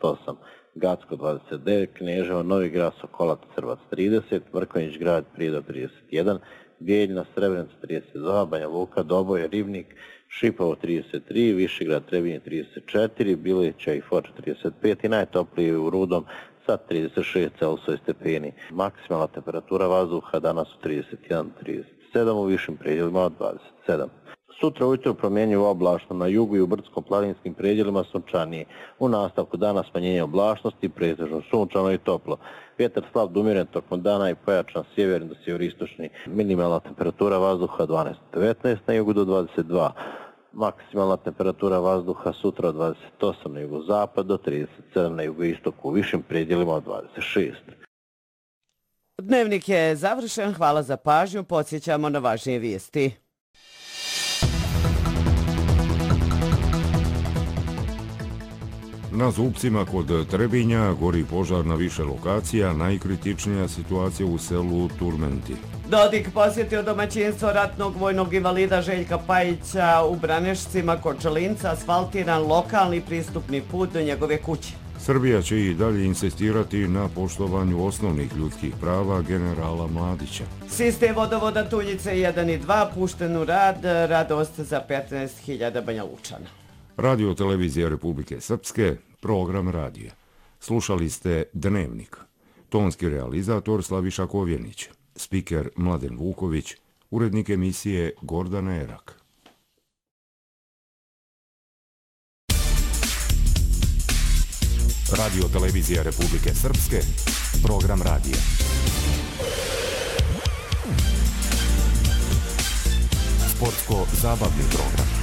28, Gacko 29, Kneževo, Novi Grad, Sokolac, Crvac 30, Mrkonjić Grad, Prijedor 31, Bijeljina, Srebrenica 32, Banja Luka, Doboj, Ribnik, Šipovo 33, Višegrad, Trebinje 34, Bilića i Foča 35 i najtoplije u Rudom sa 36 Celsius stepeni. Maksimalna temperatura vazduha danas u 31-37, u višim predjelima od 27. Sutra ujutro promjenjivo oblačno na jugu i u brdsko-planinskim predjelima sunčanije. U nastavku dana smanjenje oblačnosti, pretežno sunčano i toplo. Vjetar slab do umjeren tokom dana i pojačan sjeverni do sjeveristočni. Minimalna temperatura vazduha 12-19, na jugu do 22. Maksimalna temperatura vazduha sutra od 28 na jugozapad do 37 na jugoistoku, u višim predjelima od 26. Dnevnik je završen, hvala za pažnju, podsjećamo na važnije vijesti. Na Zupcima kod Trebinja gori požar na više lokacija, najkritičnija situacija u selu Turmenti. Dodik posjetio domaćinstvo ratnog vojnog invalida Željka Pajića u Branešcima kod Čelinca, asfaltiran lokalni pristupni put do njegove kuće. Srbija će i dalje insistirati na poštovanju osnovnih ljudskih prava generala Mladića. Sistem vodovoda Tunjice 1 i 2 pušten u rad, radost za 15.000 Banja Lučana. Radio Televizija Republike Srpske, program radija. Slušali ste Dnevnik. Tonski realizator Slaviša Kovjenić, spiker Mladen Vuković, urednik emisije Gordana Erak. Radio Televizija Republike Srpske, program radija. Sportsko-zabavni program.